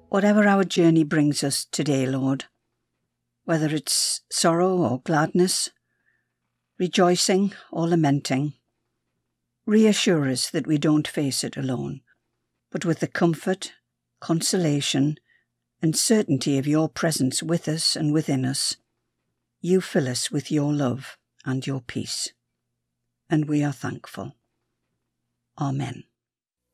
Whatever our journey brings us today, Lord, whether it's sorrow or gladness, rejoicing or lamenting, reassure us that we don't face it alone, but with the comfort, consolation, and certainty of your presence with us and within us, you fill us with your love and your peace. And we are thankful. Amen.